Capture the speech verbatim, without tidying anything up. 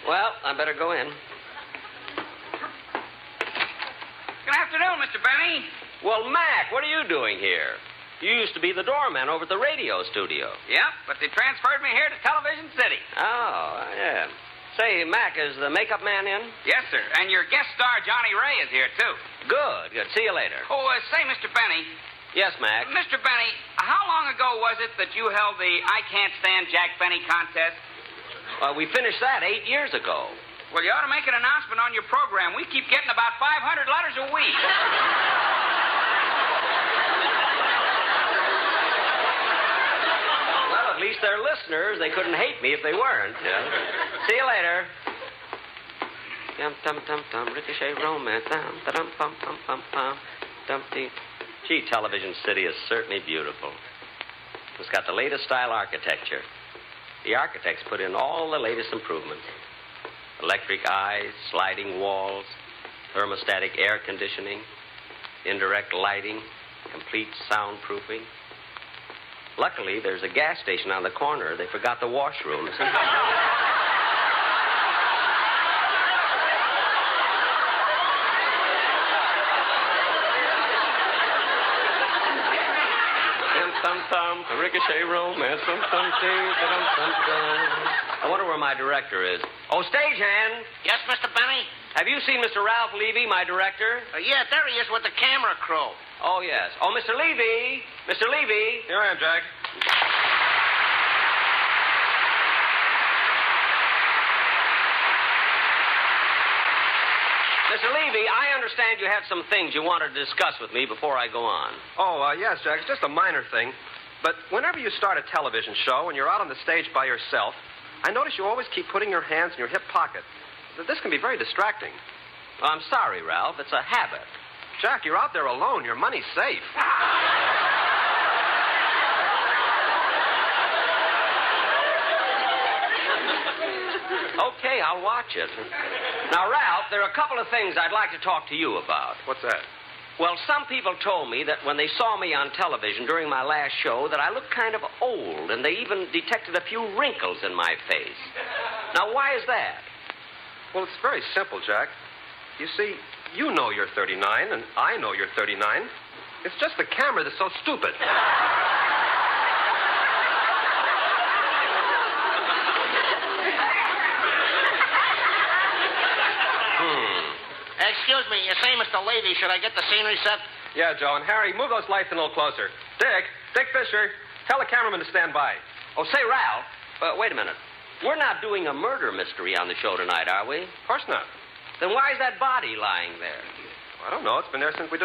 Well, I better go in. Good afternoon, Mister Benny. Well, Mac, what are you doing here? You used to be the doorman over at the radio studio. Yep, but they transferred me here to Television City. Oh, yeah. Say, Mac, is the makeup man in? Yes, sir. And your guest star, Johnny Ray, is here, too. Good, good. See you later. Oh, uh, say, Mister Benny. Yes, Mac? Mister Benny, how long ago was it that you held the I Can't Stand Jack Benny contest? Uh, we finished that eight years ago. Well, you ought to make an announcement on your program. We keep getting about five hundred letters a week. Well, at least they're listeners. They couldn't hate me if they weren't. Yeah. See you later. Dum dum dum dum ricochet romance. Dum dum pum pum pum pum. Dum dee. Gee, Television City is certainly beautiful. It's got the latest style architecture. The architects put in all the latest improvements. Electric eyes, sliding walls, thermostatic air conditioning, indirect lighting, complete soundproofing. Luckily, there's a gas station on the corner. They forgot the washrooms. Thum thum, a ricochet romance, thum thum ding, dum dum dum. I wonder where my director is. Oh, stagehand. Yes, Mister Benny? Have you seen Mister Ralph Levy, my director? Uh, yeah, there he is with the camera crew. Oh, yes. Oh, Mister Levy. Mister Levy. Here I am, Jack. Mister Levy, I understand you had some things you wanted to discuss with me before I go on. Oh, uh, yes, Jack. It's just a minor thing. But whenever you start a television show and you're out on the stage by yourself, I notice you always keep putting your hands in your hip pocket. This can be very distracting. Well, I'm sorry, Ralph. It's a habit. Jack, you're out there alone. Your money's safe. Okay, I'll watch it. Now, Ralph, there are a couple of things I'd like to talk to you about. What's that? Well, some people told me that when they saw me on television during my last show that I looked kind of old, and they even detected a few wrinkles in my face. Now, why is that? Well, it's very simple, Jack. You see, you know you're thirty-nine, and I know you're thirty-nine. It's just the camera that's so stupid. Excuse me, you say, Mister Levy, should I get the scenery set? Yeah, Joe. And Harry, move those lights a little closer. Dick, Dick Fisher, tell the cameraman to stand by. Oh, say, Ralph, uh, wait a minute. We're not doing a murder mystery on the show tonight, are we? Of course not. Then why is that body lying there? I don't know. It's been there since we did